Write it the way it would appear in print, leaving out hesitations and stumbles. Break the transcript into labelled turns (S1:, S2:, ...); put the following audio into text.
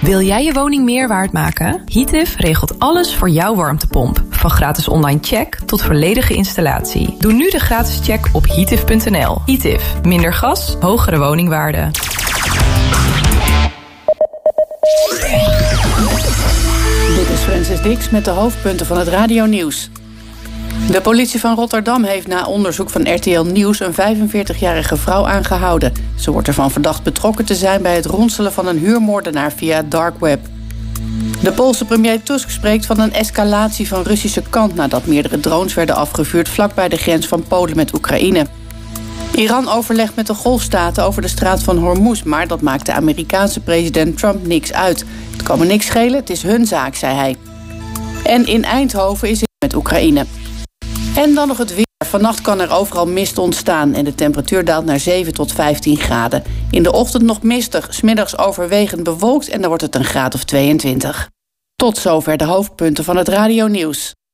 S1: Wil jij je woning meer waard maken? Heative regelt alles voor jouw warmtepomp. Van gratis online check tot volledige installatie. Doe nu de gratis check op heative.nl. Heative. Minder gas, hogere woningwaarde.
S2: Dit is Francis Dix met de hoofdpunten van het radionieuws. De politie van Rotterdam heeft na onderzoek van RTL Nieuws een 45-jarige vrouw aangehouden. Ze wordt ervan verdacht betrokken te zijn bij het ronselen van een huurmoordenaar via het dark web. De Poolse premier Tusk spreekt van een escalatie van Russische kant nadat meerdere drones werden afgevuurd vlakbij de grens van Polen met Oekraïne. Iran overlegt met de Golfstaten over de straat van Hormuz, maar dat maakt de Amerikaanse president Trump niks uit. Het kan me niks schelen, het is hun zaak, zei hij. En in Eindhoven is het met Oekraïne. En dan nog het weer. Vannacht kan er overal mist ontstaan en de temperatuur daalt naar 7 tot 15 graden. In de ochtend nog mistig, 's middags overwegend bewolkt en dan wordt het een graad of 22. Tot zover de hoofdpunten van het radionieuws.